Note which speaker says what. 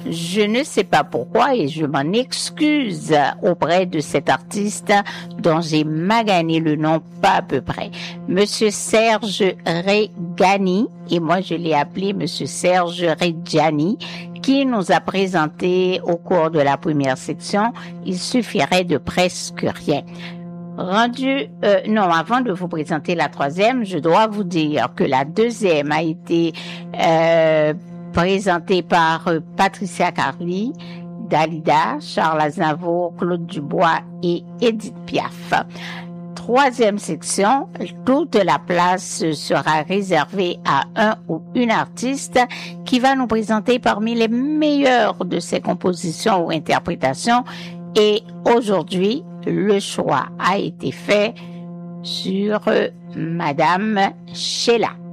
Speaker 1: Je ne sais pas pourquoi et je m'en excuse auprès de cet artiste dont j'ai magané le nom pas à peu près. Monsieur Serge Reggiani, et moi je l'ai appelé Monsieur Serge Reggiani, qui nous a présenté au cours de la première section. Il suffirait de presque rien. Avant de vous présenter la troisième, je dois vous dire que la deuxième a été présentée par Patricia Carly, Dalida, Charles Aznavour, Claude Dubois et Edith Piaf. Troisième section, toute la place sera réservée à un ou une artiste qui va nous présenter parmi les meilleures de ses compositions ou interprétations. Et aujourd'hui, le choix a été fait sur Madame Sheila.